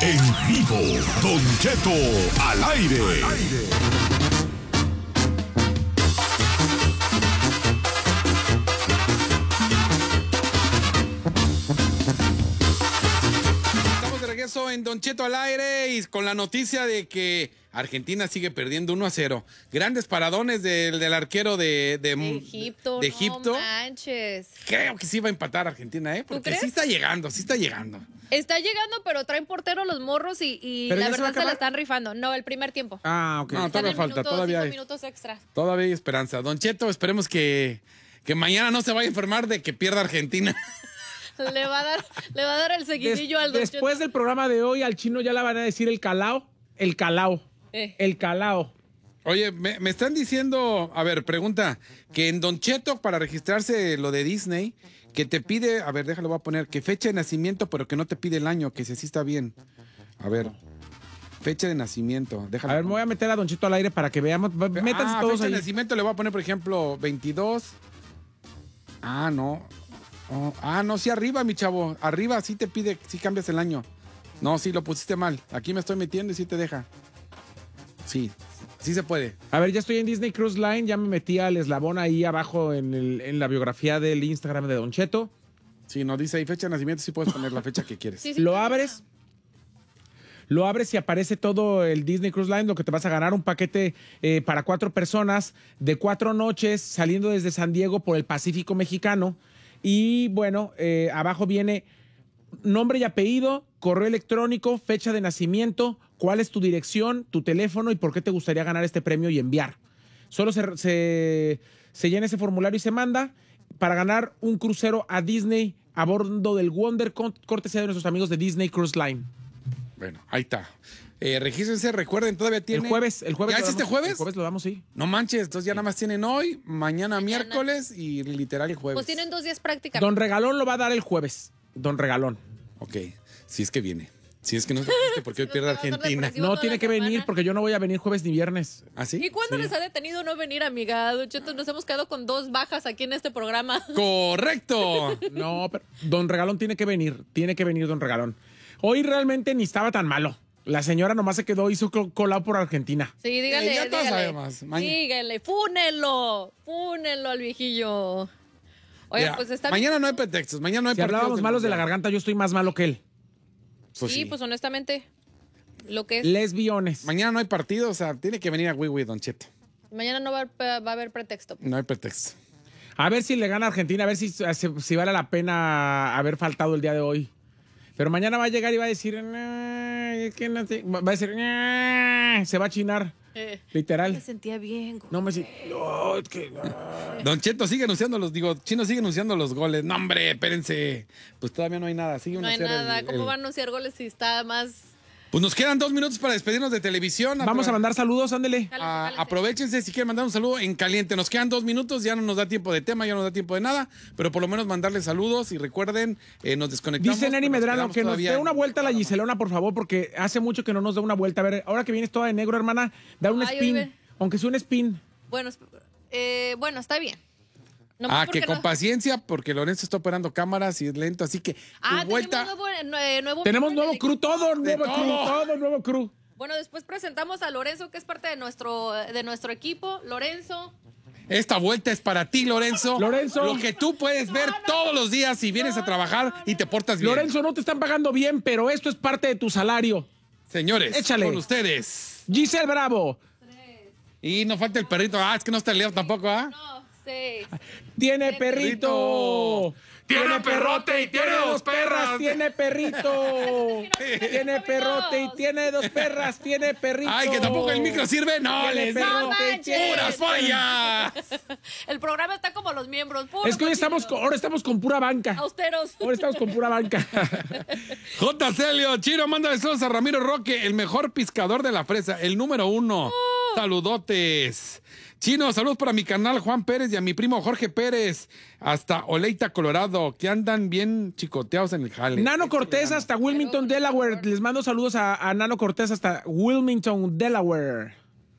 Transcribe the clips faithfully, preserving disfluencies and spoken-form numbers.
En vivo, Don Cheto al aire. Al aire. Regreso en Don Cheto al aire y con la noticia de que Argentina sigue perdiendo uno a cero. Grandes paradones del, del arquero de, de, de Egipto. De Egipto. No manches. Creo que sí va a empatar Argentina, ¿eh? Porque sí está llegando, sí está llegando. Está llegando, pero traen portero los morros y, y la verdad se, se la están rifando. No, el primer tiempo. Ah, ok. No, todavía falta, minuto, todavía hay. minutos extra. Todavía hay esperanza. Don Cheto, esperemos que, que mañana no se vaya a enfermar de que pierda Argentina. Le va a dar, le va a dar el seguidillo Des, al Don Después Cheto. del programa de hoy, al chino ya le van a decir el calao. El calao. Eh. El calao. Oye, me, me están diciendo, a ver, pregunta, que en Don Cheto, para registrarse lo de Disney, que te pide, a ver, déjalo, voy a poner, que fecha de nacimiento, pero que no te pide el año, que si así está bien. A ver, fecha de nacimiento, déjalo. A ver, me voy a meter a Don Cheto al aire para que veamos. Métanse ah, todos fecha ahí. de nacimiento le voy a poner, por ejemplo, veintidós. Ah, no. Oh, ah, no, sí, arriba, mi chavo. Arriba sí te pide, sí cambias el año. No, sí, lo pusiste mal. Aquí me estoy metiendo y sí te deja. Sí, sí se puede. A ver, ya estoy en Disney Cruise Line. Ya me metí al eslabón ahí abajo en, el, en la biografía del Instagram de Don Cheto. Sí, no dice ahí fecha de nacimiento, sí puedes poner la fecha que quieres. Sí, sí, lo abres. Lo abres y aparece todo el Disney Cruise Line, lo que te vas a ganar, un paquete eh, para cuatro personas de cuatro noches saliendo desde San Diego por el Pacífico Mexicano. Y bueno, eh, abajo viene nombre y apellido, correo electrónico, fecha de nacimiento, cuál es tu dirección, tu teléfono y por qué te gustaría ganar este premio y enviar. Solo se, se, se llena ese formulario y se manda para ganar un crucero a Disney a bordo del Wonder, cortesía de nuestros amigos de Disney Cruise Line. Bueno, ahí está. Eh, regístrense, recuerden, todavía tiene... El jueves, el jueves. ¿Ya es este jueves? El jueves lo damos, sí. No manches, entonces ya nada más tienen hoy, mañana, Mañana. miércoles y literal el jueves. Pues tienen dos días prácticamente. Don Regalón lo va a dar el jueves. Don Regalón. Ok, si es que viene. Si es que no se triste porque hoy pierde Argentina. No tiene que semana. venir porque yo no voy a venir jueves ni viernes. ¿Ah, sí? ¿Y cuándo Sí. les ha detenido no venir, amiga? Don Cheto, nos hemos quedado con dos bajas aquí en este programa. ¡Correcto! No, pero Don Regalón tiene que venir. Tiene que venir Don Regalón. Hoy realmente ni estaba tan malo. La señora nomás se quedó, hizo colado por Argentina. Sí, dígale, Eh, ya todos dígale. sabemos. Maña- Dígale, fúnelo, fúnelo al viejillo. Oye, Mira, pues está mañana bien. no hay pretextos, mañana no hay Si partidos hablábamos del malos de la Mundial. garganta, yo estoy más malo que él. Pues sí, sí. pues honestamente, lo que es. Lesbiones. Mañana no hay partido, o sea, tiene que venir a Wiwi, Don Cheto. Mañana no va, a- va a haber pretexto. No hay pretexto. A ver si le gana a Argentina, a ver si, si, si vale la pena haber faltado el día de hoy. Pero mañana va a llegar y va a decir, "Nah, es que no sé", va a decir, "Nah", se va a chinar, Eh, literal. me sentía bien, güey. No me siento, no, es que, ah. Don Cheto sigue anunciando los, digo, Chino sigue anunciando los goles. No, hombre, espérense. Pues todavía no hay nada. Sigue No hay anunciando nada. el- ¿Cómo el- van a anunciar goles si está más... Pues nos quedan dos minutos para despedirnos de televisión. Vamos a mandar saludos, ándele. Jálense, Ah, jálense. aprovechense si quieren mandar un saludo en caliente. Nos quedan dos minutos, ya no nos da tiempo de tema, ya no nos da tiempo de nada, pero por lo menos mandarles saludos y recuerden, eh, nos desconectamos. Dice Neri pero nos Medrano quedamos que nos todavía dé una en- vuelta a la Giselona, por favor, porque hace mucho que no nos da una vuelta. A ver, ahora que vienes toda de negro, hermana, da un Ay, spin, oye. aunque sea un spin. Bueno, es- eh, bueno, está bien. Nomás Ah, que porque con no- paciencia, porque Lorenzo está operando cámaras y es lento, así que Ah, tu vuelta. tenemos nuevo, eh, nuevo Tenemos miembro nuevo del crew, equipo. todo, nuevo todo. crew, todo nuevo crew. Bueno, después presentamos a Lorenzo, que es parte de nuestro, de nuestro equipo. Lorenzo. Esta vuelta es para ti, Lorenzo. Lorenzo. Lo que tú puedes ver todos los días si vienes a trabajar y te portas bien. Lorenzo, no te están pagando bien, pero esto es parte de tu salario. Señores, Échale. con ustedes. Giselle Bravo, Y no falta el perrito. Ah, es que no está Leo tampoco, ¿ah? No, sí. tiene perrito. Tiene perrote y tiene dos perras. Tiene perrito. Tiene perrote y tiene dos perras. Tiene perrito. Ay, que tampoco el micro sirve. No, Tiene les digo. perrote y manches. tiene- ¡Puras fallas! El programa está como los miembros. puro Es que hoy cochino. estamos con, ahora estamos con pura banca. Austeros. Ahora estamos con pura banca. J. Celio, Chino, manda besos a Ramiro Roque, el mejor pescador de la fresa, el número uno. Oh. Saludotes. Chino, saludos para mi canal Juan Pérez y a mi primo Jorge Pérez, hasta Oleita, Colorado, que andan bien chicoteados en el jale. Nano Cortés hasta Wilmington, Delaware. Les mando saludos a, a Nano Cortés hasta Wilmington, Delaware.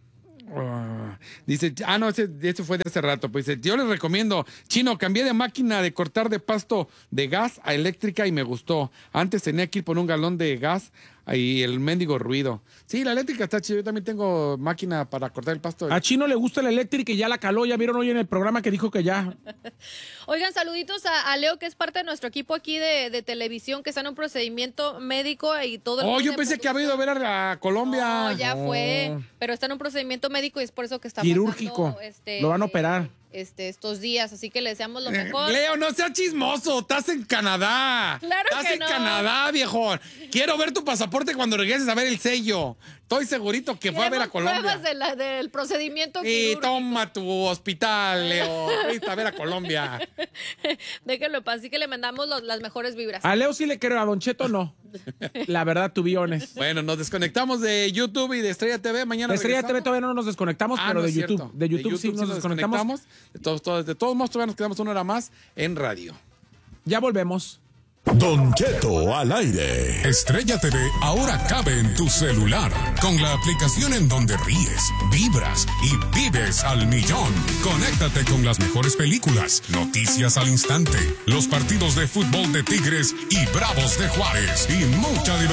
Ah, dice, ah, no, ese, ese fue de hace rato. Pues dice, yo les recomiendo, Chino, cambié de máquina de cortar de pasto de gas a eléctrica y me gustó. Antes tenía que ir por un galón de gas Ahí el mendigo ruido. Sí, la eléctrica está chida. Yo también tengo máquina para cortar el pasto. A Chino le gusta la eléctrica y ya la caló. Ya vieron hoy en el programa que dijo que ya. Oigan, saluditos a, a Leo, que es parte de nuestro equipo aquí de, de televisión, que está en un procedimiento médico y todo el Oh, mundo yo de pensé que había ido a ver a, a Colombia. No, ya No. fue. Pero está en un procedimiento médico y es por eso que está Quirúrgico. pasando, este, Lo van a operar. Este, estos días, así que le deseamos lo Eh, mejor. Leo, no seas chismoso. Estás en Canadá. Claro Estás que en no. Canadá, viejo. Quiero ver tu pasaporte cuando regreses a ver el sello. Estoy segurito que fue a ver a Queremos Colombia. pruebas de la- del procedimiento Y quirúrgico. toma tu hospital, Leo. Fuiste a ver a Colombia. Déjenlo en paz, así que le mandamos los- las mejores vibras. A Leo sí le creo, a Don Cheto no. La verdad, tuviones. Bueno, nos desconectamos de YouTube y de Estrella T V. Mañana De Estrella T V regresamos. todavía no nos desconectamos, Ah, pero no de es YouTube. cierto. De YouTube sí nos desconectamos. De todos, todos, de todos modos, todavía nos quedamos una hora más en radio. Ya volvemos. Don Cheto al aire. Estrella T V ahora cabe en tu celular con la aplicación en donde ríes, vibras y vives al millón. Conéctate con las mejores películas, noticias al instante, los partidos de fútbol de Tigres y Bravos de Juárez y mucha diversión.